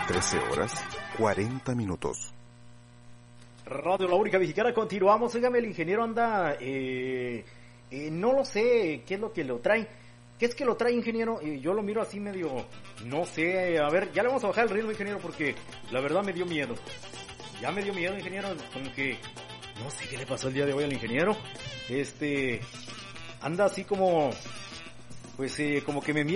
13:40. Radio La Única Mexicana, continuamos. Óigame, el ingeniero anda, no lo sé qué es lo que lo trae. ¿Qué es que lo trae, ingeniero? Yo lo miro así medio, no sé, a ver, ya le vamos a bajar el ritmo, ingeniero, porque la verdad me dio miedo. Ya me dio miedo, ingeniero, como que, no sé qué le pasó el día de hoy al ingeniero. Anda así como, pues como que me mira